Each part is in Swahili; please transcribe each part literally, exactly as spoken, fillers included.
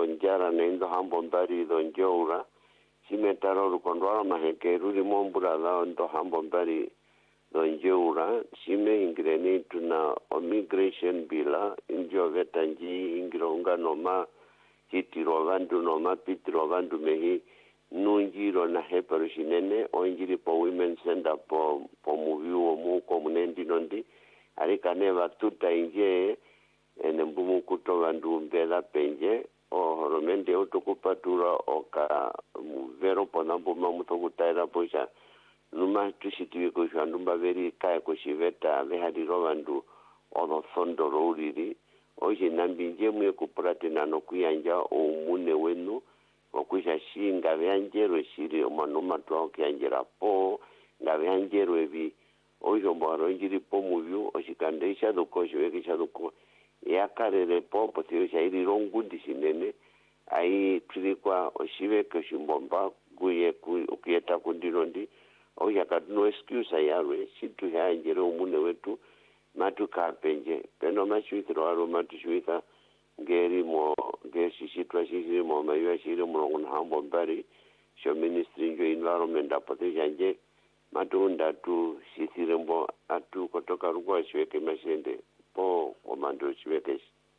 ido njara na indo hambo mbari ido njoura simetaro rukondwara maheke ruri mombura la indo hambo mbari ido njoura sime ingreni tuna immigration bila injo vetanji ingronga noma kitiro vandu noma pitiro vandu mehi nunjiro na heparu shinene onjiri po women center po po muviu mu komunendi nondi arika neva tuta inje ene mbumu kuto vandu mbela penje o horomende otokupatura oka vero pona mbuma mutokutaira posha numa tushitiwe ko shandumba veri kai ko shiveta le hadiro vandu ono sondo roriri oje nambinje mwe kupurate nano kuyanja omune wenu okwisha shinga byanjero shiri omanoma twaoke anjera po ngabyanjero ebi ojo mbaro njiri po muvyo oshikandisha dokosho wekisha doko yakarere po potio shairi rongundi sinene ai tulikwa oshive keshimbomba guye kuyeta kundirondi oja kadno excuse yarwe shitu yanjero omune wetu matu kapenje peno mashwithro aro matu shwitha ngeri mo ngesi shitwa shiri mo mayo shiri mo ngona hambo mbari sho ministry njo environment apote janje matunda tu shithirembo atu kotoka rugwa shweke mashende po komando shweke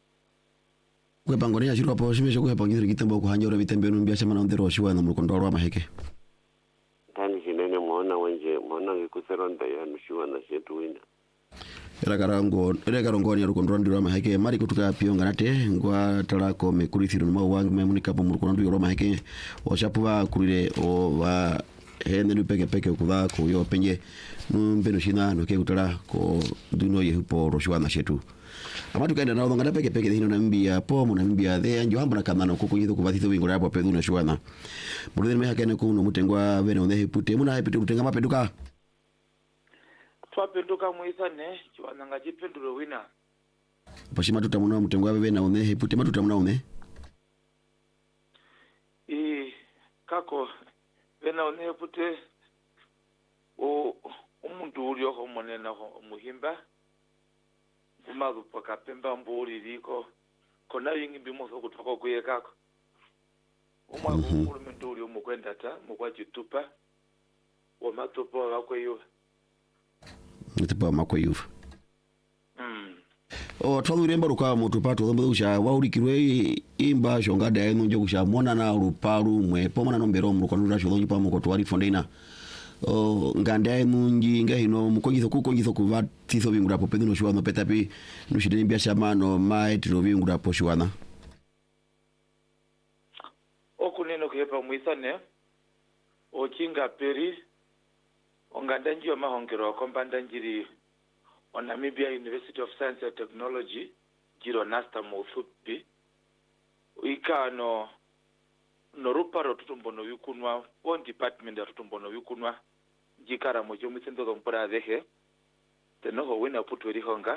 kwe pangone ya shiro po shime shoko pangire kitembo kuhanjora bitembe numbia sema na ndero shiwa na mukondo rwa maheke tani shinene muona wenje muona ngikuseronda ya nushiwa na shetu wina era karango era karongo ni rukondo ndiro maheke mari kutuka pionga nate ngwa talako mekurithiro no wangu memunika po mukondo ndiro maheke oshapuwa kurire o wa hene ni peke peke kuva ko yo penye numbeno shina no ke kutara ko duno yehupo roshwana shetu amatu kaenda na ngada peke peke hino na mbia po muna mbia the anjo hamba na kamana ko kuyitho kuvathitho wingo rapo pedu na shwana mudhene me hakene ko no mutengwa vene onde hepute muna hepute kutenga mapeduka twapenduka muisane chwana ngachipenduro wina pashima tutamuna mutengwa vene onde hepute matutamuna one i kako vena onde hepute o umuntu uri ho monena ho muhimba umazu paka pemba mburi liko kona yingi bimo so kutoko kuye kako uma umuntu uri umukwenda ta mukwachitupa wa matopo wakweyo ntipa makweyo mm o twaluremba ruka mutupato thombo usha waurikirwe imba shongada yenu nje kusha mona na ruparu mwe pomana nombero mu konura shonyi pa muko twari fondeina o nganda yenu nji ngahino mukongitho kukongitho kuva titho bingura po pedino shwana petapi nushide mbia shamano mai tiro bingura po shwana okuneno kepa muisane o kinga peri onganda nji mahongero kompanda njiri on Namibia University of Science and Technology jiro nasta muthupi ikano no ruparo tutumbono yukunwa on department ya tutumbono yukunwa jikara mojo mitsendo do mpara dehe teno ho wena putweri honga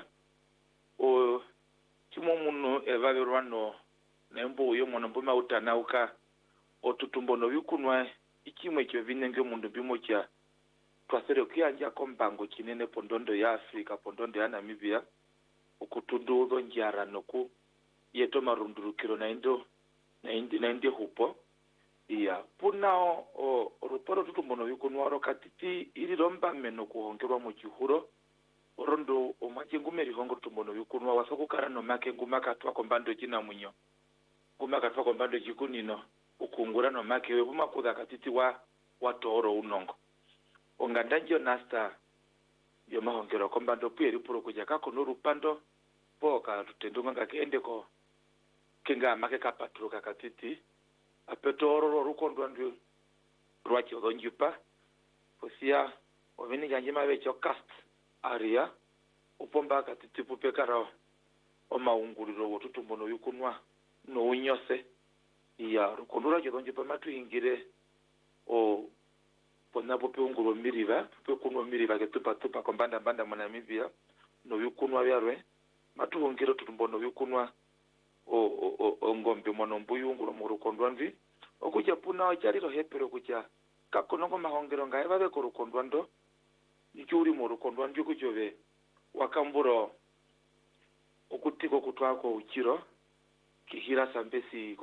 o chimomunu evaverwano nembo yo mona mboma utanauka o tutumbono yukunwa ikimwe kyo vinenge mundu bimo kya twasere kuyanja kombango kinene pondondo ya Afrika pondondo ya Namibia okutunduzo njara noku yeto marundurukiro na indo na indi na indi hupo iya punao o ruporo tutumbono yukunwaro katiti iri romba meno kuhongerwa mu kihuro orondo omacengumeri hongo tutumbono yukunwa wasokukara no make ngumaka twa kombando kina munyo ngumaka twa kombando kikunino ukungura no make we bumakuza katiti wa watoro unongo ongandanjo nasta yo mahongero kombando piri puro kuja kako no rupando poka tutendunga ngakende ko kenga make kapatruka katiti apetoro rukondo ndu rwacho donjupa posia oveni ganjima vecho cast area upomba katiti pupekara o maunguriro wotutumbono yukunwa no unyose ya rukondo rwacho donjupa matu ingire o pona pope unguro miriva pope kunwa miriva ke tupa tupa kombanda banda mona Namibia no yukunwa byarwe matu ungiro tutumbono yukunwa o o o ngombe mono mbuyunguro mu rukondo ndwi okuja puna chariro hepero kuja kakonongo mahongero ngaye babe ko rukondo ndo icyuri mu rukondo ndwi kujobe wakamburo okutiko kutwako ukiro kihira sambesi